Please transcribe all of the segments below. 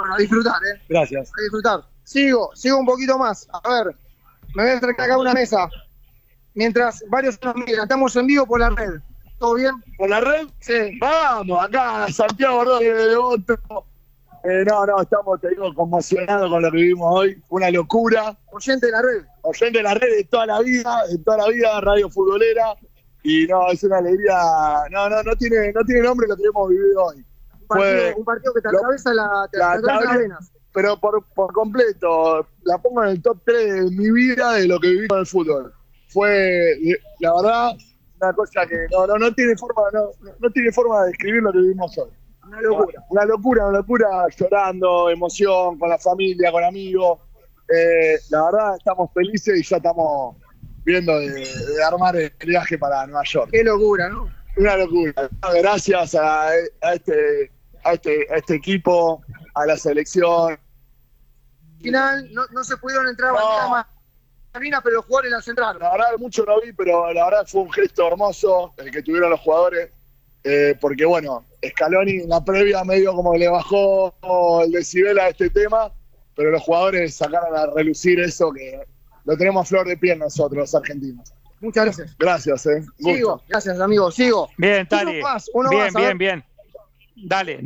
Bueno, a disfrutar, Gracias. A disfrutar. Sigo un poquito más. A ver, me voy a acercar acá a una mesa. Mientras varios nos miran, estamos en vivo por la red. ¿Todo bien? ¿Por la red? Sí. Vamos, acá Santiago Rodríguez de Devoto. No, estamos, te digo, conmocionados con lo que vivimos hoy. Una locura. Oyente de la red. Oyente de la red de toda la vida, radio futbolera. Y no, es una alegría. No tiene nombre lo que hemos vivido hoy. Un partido que te atraviesa las venas. Pero por completo, la pongo en el top 3 de mi vida de lo que viví con el fútbol. Fue, la verdad, una cosa que no tiene forma de describir lo que vivimos hoy. Una locura, llorando, emoción, con la familia, con amigos. La verdad, estamos felices y ya estamos viendo de armar el viaje para Nueva York. Qué locura, ¿no? Una locura. Gracias a este equipo, a la selección. Al final no se pudieron entrar a Malvinas, pero los jugadores las entraron. La verdad, mucho no vi, pero la verdad fue un gesto hermoso el que tuvieron los jugadores. Porque bueno, Scaloni en la previa medio como le bajó el decibel a este tema, pero los jugadores sacaron a relucir eso que lo tenemos a flor de piel nosotros, los argentinos. Muchas gracias. Gracias, Sigo. Gracias, amigo. Sigo. Bien, Tali. Uno más, bien. Dale.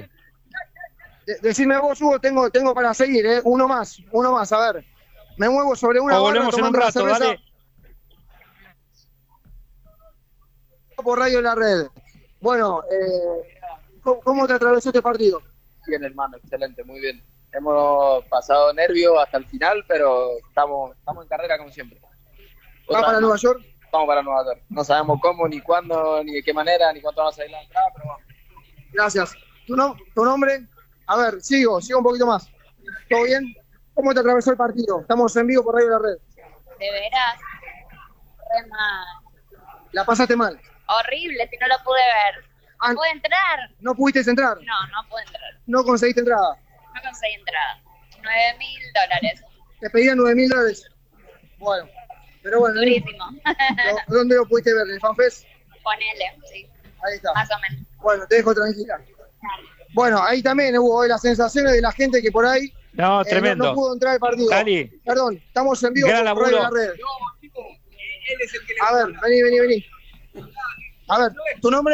Decime vos, Hugo, tengo para seguir, Uno más, a ver. Me muevo sobre una barra. Volvemos en un rato, dale. Por Radio La Red. Bueno, ¿cómo te atravesó este partido? Bien, hermano, excelente, muy bien. Hemos pasado nervios hasta el final, pero estamos en carrera como siempre. ¿Vas para Nueva York? Vamos para Nueva York. No sabemos cómo, ni cuándo, ni de qué manera, ni cuánto vamos a salir la entrada, pero vamos. Gracias. ¿Tu nombre? A ver, sigo un poquito más. ¿Todo bien? ¿Cómo te atravesó el partido? Estamos en vivo por Radio La Red. De veras, re mal. ¿La pasaste mal? Horrible, si no lo pude ver. ¿No pude entrar? ¿No pudiste entrar? No pude entrar. ¿No conseguiste entrada? No conseguí entrada. $9.000. Te pedían $9.000. Bueno, pero bueno. Durísimo. ¿Dónde lo pudiste ver? ¿En el FanFest? Ponele, sí. Ahí está. Más o menos. Bueno, te dejo tranquila. Bueno, ahí también hubo las sensaciones de la gente que por ahí tremendo. No pudo entrar al partido. Tali. Perdón, estamos en vivo por Radio La Red. Él es el que le... A ver, vení. A ver, ¿tu nombre?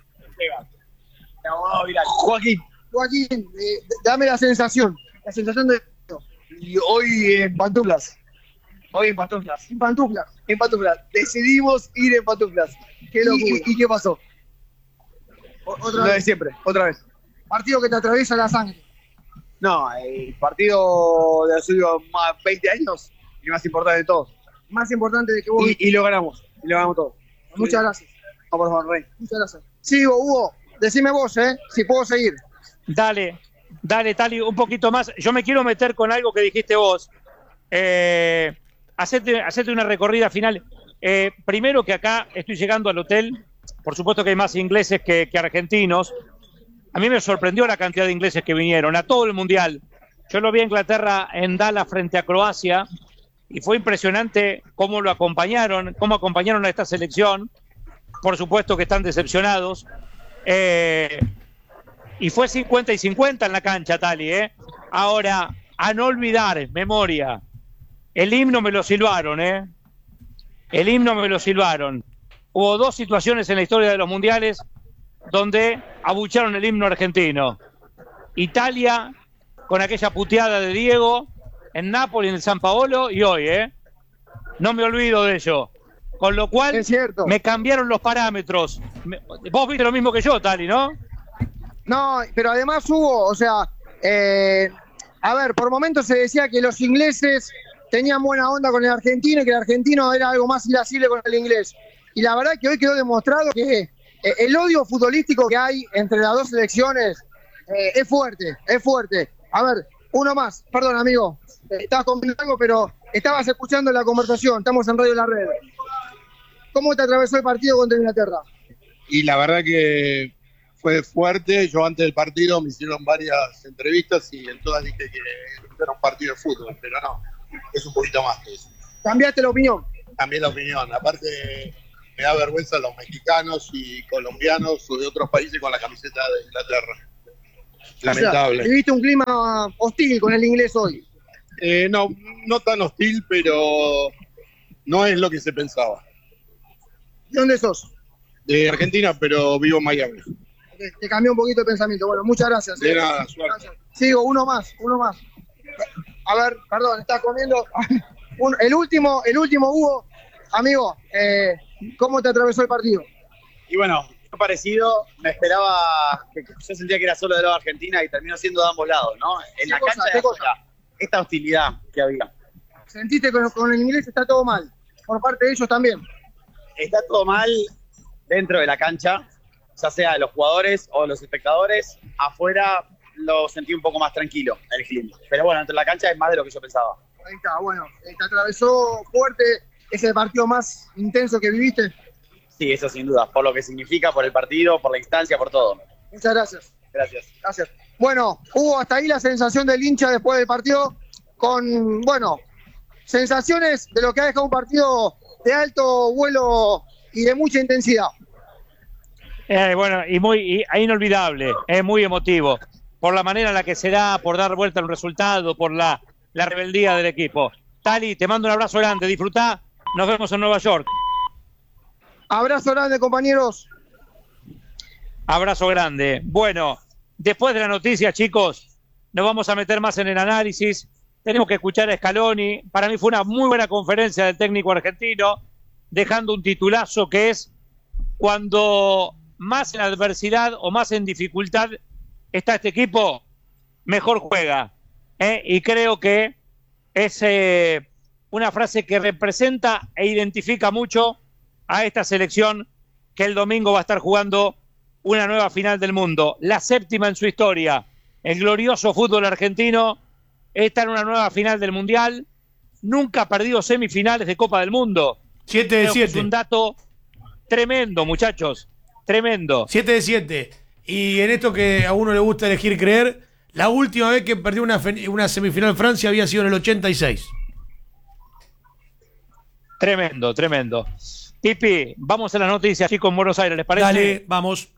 Joaquín, dame la sensación de... Y hoy en pantuflas. En pantuflas. Decidimos ir en pantuflas. Qué locura. ¿Y qué pasó? Otra Lo de vez. siempre, otra vez. Partido que te atraviesa la sangre. No, el partido de los últimos más 20 años, el más importante de todos. Más importante de que vos... Y lo ganamos todo. Muchas gracias. No, por favor, Rey. Muchas gracias. Sigo, Hugo. Decime vos, si puedo seguir. Dale, Tali, un poquito más. Yo me quiero meter con algo que dijiste vos. Hacete una recorrida final. Primero que acá estoy llegando al hotel. Por supuesto que hay más ingleses que argentinos. A mí me sorprendió la cantidad de ingleses que vinieron a todo el Mundial. Yo lo vi a Inglaterra en Dallas frente a Croacia y fue impresionante cómo acompañaron a esta selección. Por supuesto que están decepcionados. Y fue 50 y 50 en la cancha, Tali. Ahora, a no olvidar, memoria, el himno me lo silbaron. Hubo dos situaciones en la historia de los mundiales donde abucharon el himno argentino. Italia, con aquella puteada de Diego, en Nápoles, en el San Paolo, y hoy, no me olvido de ello. Con lo cual, me cambiaron los parámetros. Vos viste lo mismo que yo, Tali, ¿no? No, pero además hubo, a ver, por momentos se decía que los ingleses tenían buena onda con el argentino y que el argentino era algo más irascible con el inglés. Y la verdad que hoy quedó demostrado que el odio futbolístico que hay entre las dos selecciones es fuerte. A ver, uno más, perdón amigo, estabas comentando algo, pero estabas escuchando la conversación, estamos en Radio La Red. ¿Cómo te atravesó el partido contra Inglaterra? Y la verdad que fue fuerte. Yo antes del partido me hicieron varias entrevistas y en todas dije que era un partido de fútbol, pero no, es un poquito más que eso. ¿Cambiaste la opinión? Cambié la opinión. Aparte, me da vergüenza los mexicanos y colombianos o de otros países con la camiseta de Inglaterra. Lamentable. O sea, viviste un clima hostil con el inglés hoy. No tan hostil, pero no es lo que se pensaba. ¿De dónde sos? De Argentina, pero vivo en Miami. Te cambió un poquito el pensamiento. Bueno, muchas gracias. De nada, suerte. Gracias. Sigo, uno más. A ver, perdón, estás comiendo. El último, Hugo. Amigo, ¿cómo te atravesó el partido? Y bueno, fue parecido. Me esperaba, yo sentía que era solo de lado de Argentina y terminó siendo de ambos lados, ¿no? En la cancha de afuera, esta hostilidad que había. ¿Sentiste que con el inglés está todo mal? Por parte de ellos también. Está todo mal dentro de la cancha, ya sea de los jugadores o de los espectadores. Afuera lo sentí un poco más tranquilo el clima. Pero bueno, dentro de la cancha es más de lo que yo pensaba. Ahí está, bueno. ¿Te atravesó fuerte ese partido más intenso que viviste? Sí, eso sin duda. Por lo que significa, por el partido, por la instancia, por todo. Muchas gracias. Gracias. Bueno, Hugo, hasta ahí la sensación del hincha después del partido con, bueno, sensaciones de lo que ha dejado un partido de alto vuelo y de mucha intensidad. Bueno, y inolvidable, es muy emotivo, por la manera en la que se da, por dar vuelta a un resultado, por la rebeldía del equipo. Tali, te mando un abrazo grande, disfrutá, nos vemos en Nueva York. Abrazo grande, compañeros. Abrazo grande. Bueno, después de la noticia, chicos, nos vamos a meter más en el análisis. Tenemos que escuchar a Scaloni. Para mí fue una muy buena conferencia del técnico argentino, dejando un titulazo que es: cuando más en adversidad o más en dificultad está este equipo, mejor juega. Y creo que es una frase que representa e identifica mucho a esta selección que el domingo va a estar jugando una nueva final del mundo, la 7ª en su historia. El glorioso fútbol argentino está en una nueva final del Mundial, nunca ha perdido semifinales de Copa del Mundo. 7 de 7. Es un dato tremendo, muchachos, tremendo. 7 de 7. Y en esto que a uno le gusta elegir creer, la última vez que perdió una semifinal Francia había sido en el 86. Tremendo. Pipi, vamos a las noticias, chicos, en Buenos Aires, ¿les parece? Dale, vamos.